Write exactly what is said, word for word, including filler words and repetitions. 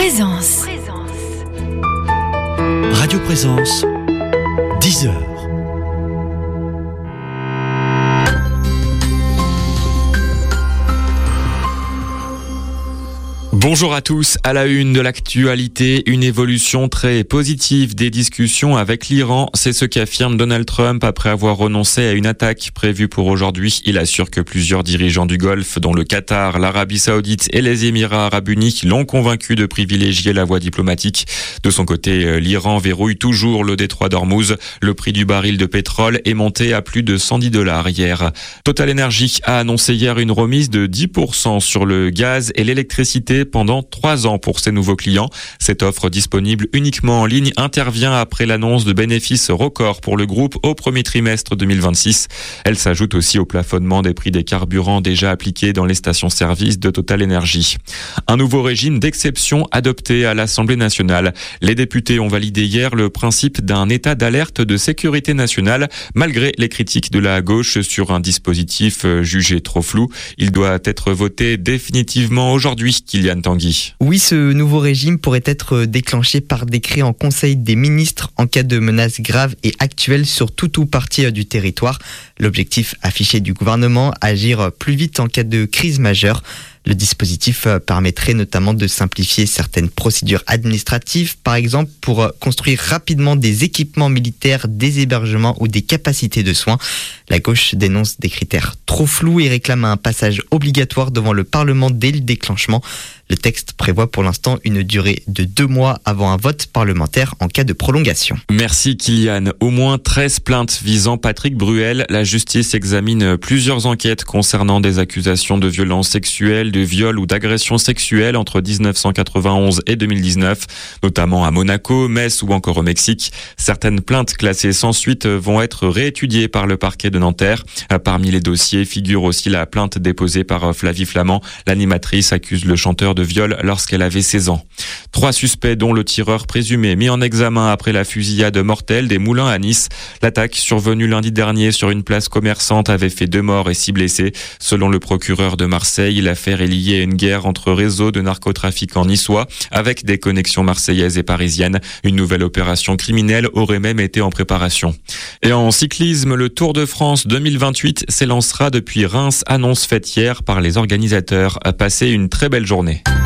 Présence. Radio Présence, dix heures. Bonjour à tous, à la une de l'actualité, une évolution très positive des discussions avec l'Iran. C'est ce qu'affirme Donald Trump après avoir renoncé à une attaque prévue pour aujourd'hui. Il assure que plusieurs dirigeants du Golfe, dont le Qatar, l'Arabie Saoudite et les Émirats Arabes Unis, l'ont convaincu de privilégier la voie diplomatique. De son côté, l'Iran verrouille toujours le détroit d'Ormuz. Le prix du baril de pétrole est monté à plus de cent dix dollars hier. Total Energy a annoncé hier une remise de dix pour cent sur le gaz et l'électricité pendant trois ans pour ses nouveaux clients. Cette offre disponible uniquement en ligne intervient après l'annonce de bénéfices records pour le groupe au premier trimestre deux mille vingt-six. Elle s'ajoute aussi au plafonnement des prix des carburants déjà appliqués dans les stations-service de Total Energy. Un nouveau régime d'exception adopté à l'Assemblée nationale. Les députés ont validé hier le principe d'un état d'alerte de sécurité nationale, malgré les critiques de la gauche sur un dispositif jugé trop flou. Il doit être voté définitivement aujourd'hui, Kylian Tanguy. Oui, ce nouveau régime pourrait être déclenché par décret en Conseil des ministres en cas de menaces graves et actuelles sur tout ou partie du territoire. L'objectif affiché du gouvernement, agir plus vite en cas de crise majeure. Le dispositif permettrait notamment de simplifier certaines procédures administratives, par exemple pour construire rapidement des équipements militaires, des hébergements ou des capacités de soins. La gauche dénonce des critères trop flous et réclame un passage obligatoire devant le Parlement dès le déclenchement. Le texte prévoit pour l'instant une durée de deux mois avant un vote parlementaire en cas de prolongation. Merci Kylian. Au moins treize plaintes visant Patrick Bruel. La justice examine plusieurs enquêtes concernant des accusations de violences sexuelles, de viol ou d'agression sexuelle entre dix-neuf cent quatre-vingt-onze et deux mille dix-neuf, notamment à Monaco, Metz ou encore au Mexique. Certaines plaintes classées sans suite vont être réétudiées par le parquet de Nanterre. Parmi les dossiers figure aussi la plainte déposée par Flavie Flament. L'animatrice accuse le chanteur de viol lorsqu'elle avait seize ans. Trois suspects dont le tireur présumé mis en examen après la fusillade mortelle des Moulins à Nice. L'attaque survenue lundi dernier sur une place commerçante avait fait deux morts et six blessés. Selon le procureur de Marseille, l'affaire est liée à une guerre entre réseaux de narcotrafiquants niçois avec des connexions marseillaises et parisiennes. Une nouvelle opération criminelle aurait même été en préparation. Et en cyclisme, le Tour de France deux mille vingt-huit s'élancera depuis Reims, annonce faite hier par les organisateurs. Passez une très belle journée.